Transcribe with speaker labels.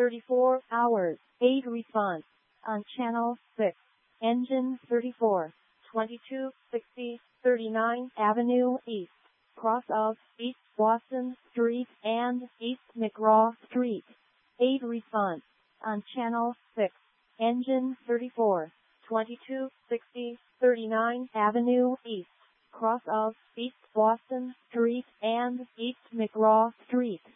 Speaker 1: 34 hours. 8 response. On channel 6. Engine 34. 2260 39 Avenue East. Cross of East Boston Street and East McGraw Street. 8 response. On channel 6. Engine 34. 2260 39 Avenue East. Cross of East Boston Street and East McGraw Street.